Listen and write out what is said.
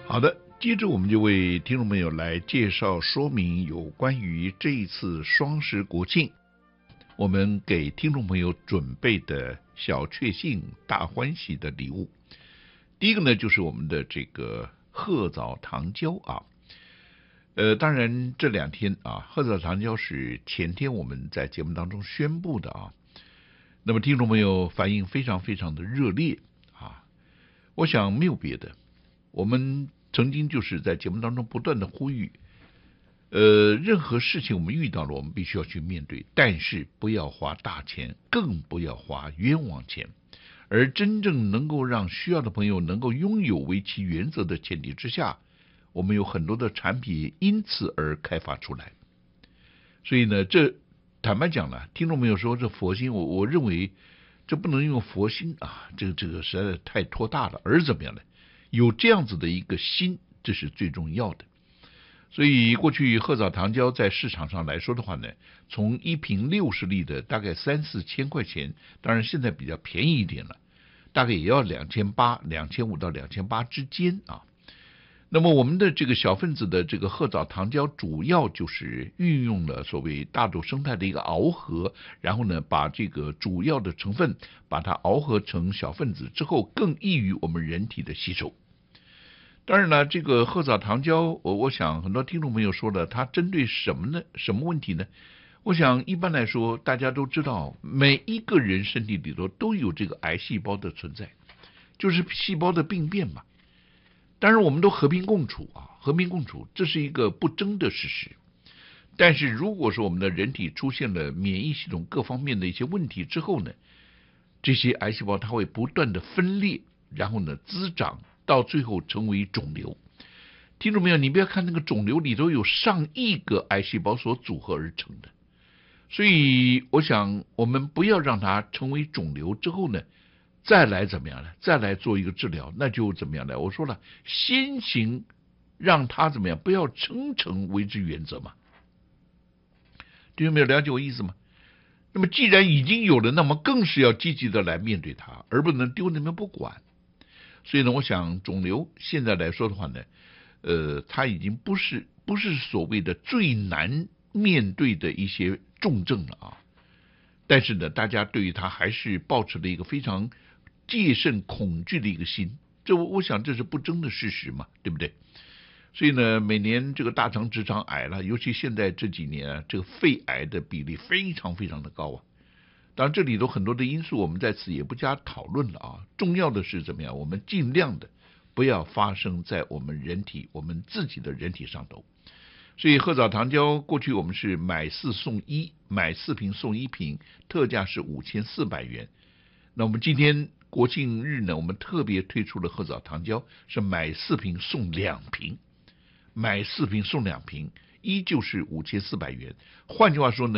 好的，接着我们就为听众朋友来介绍说明有关于这一次双十国庆，我们给听众朋友准备的小确幸大欢喜的礼物。第一个呢，就是我们的这个褐枣糖胶啊。当然这两天啊，褐枣糖胶是前天我们在节目当中宣布的啊。那么听众朋友反应非常非常的热烈啊。我想没有别的，我们曾经就是在节目当中不断的呼吁，任何事情我们遇到了，我们必须要去面对，但是不要花大钱，更不要花冤枉钱。而真正能够让需要的朋友能够拥有为其原则的前提之下，我们有很多的产品因此而开发出来。所以呢，这坦白讲了，听众朋友说这佛心，我认为这不能用佛心啊，这个实在太托大了。而怎么样呢？有这样子的一个心，这是最重要的。所以过去褐枣糖胶在市场上来说的话呢，从一瓶60粒的大概3-4千块钱，当然现在比较便宜一点了，大概也要2800、2500到2800之间啊。那么我们的这个小分子的这个褐枣糖胶，主要就是运用了所谓大豆生态的一个熬合，然后呢，把这个主要的成分把它熬合成小分子之后，更易于我们人体的吸收。当然了，这个褐枣糖胶，我想很多听众朋友说了，它针对什么呢？什么问题呢？我想一般来说，大家都知道，每一个人身体里头都有这个癌细胞的存在，就是细胞的病变嘛。当然我们都和平共处啊，和平共处，这是一个不争的事实。但是如果说我们的人体出现了免疫系统各方面的一些问题之后呢，这些癌细胞它会不断的分裂，然后呢滋长，到最后成为肿瘤。听众朋友，你不要看那个肿瘤里头有上亿个癌细胞所组合而成的，所以我想我们不要让它成为肿瘤之后呢，再来怎么样呢？再来做一个治疗，那就怎么样呢？我说了，先行让它怎么样，不要称成为之原则嘛。听众朋友了解我意思吗？那么既然已经有了，那么更是要积极的来面对它，而不能丢那边不管。所以呢，我想肿瘤现在来说的话呢，它已经不是所谓的最难面对的一些重症了啊。但是呢，大家对于它还是抱持了一个非常戒慎恐惧的一个心，这我想这是不争的事实嘛，对不对？所以呢，每年这个大肠直肠癌了，尤其现在这几年啊，这个肺癌的比例非常非常的高啊。当然这里头很多的因素我们在此也不加讨论了啊，重要的是怎么样，我们尽量的不要发生在我们我们自己的人体上头。所以褐枣糖胶过去我们是买4送1，买4瓶送1瓶，特价是5400元。那我们今天国庆日呢，我们特别推出了褐枣糖胶，是买4瓶送2瓶，买4瓶送2瓶，依旧是5400元。换句话说呢，